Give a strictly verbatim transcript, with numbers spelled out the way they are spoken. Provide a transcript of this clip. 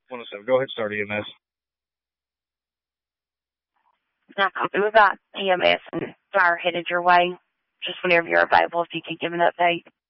one oh seven. Go ahead, start E M S. Um, we've got E M S and fire headed your way. Just whenever you're available, if you could give an update.